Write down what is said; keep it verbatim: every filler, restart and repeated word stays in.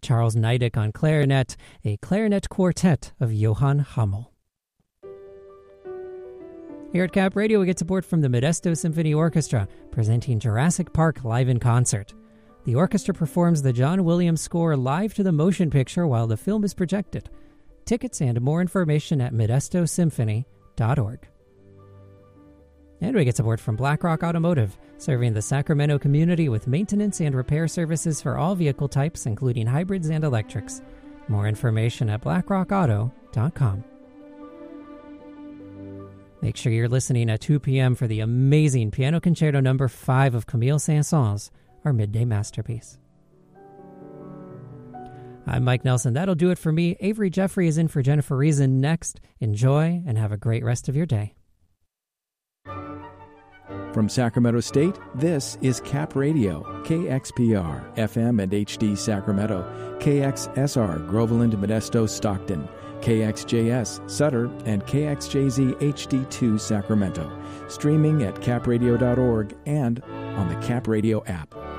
Charles Neidick on clarinet, a clarinet quartet of Johann Hummel. Here at Cap Radio, we get support from the Modesto Symphony Orchestra, presenting Jurassic Park live in concert. The orchestra performs the John Williams score live to the motion picture while the film is projected. Tickets and more information at modesto symphony dot org. And we get support from BlackRock Automotive, serving the Sacramento community with maintenance and repair services for all vehicle types, including hybrids and electrics. More information at black rock auto dot com. Make sure you're listening at two p.m. for the amazing Piano Concerto number five of Camille Saint-Saëns, our midday masterpiece. I'm Mike Nelson. That'll do it for me. Avery Jeffrey is in for Jennifer Reason next. Enjoy and have a great rest of your day. From Sacramento State, this is Cap Radio, K X P R, F M and H D Sacramento, K X S R, Groveland, Modesto, Stockton, K X J S, Sutter, and K X J Z H D two, Sacramento. Streaming at cap radio dot org and on the Cap Radio app.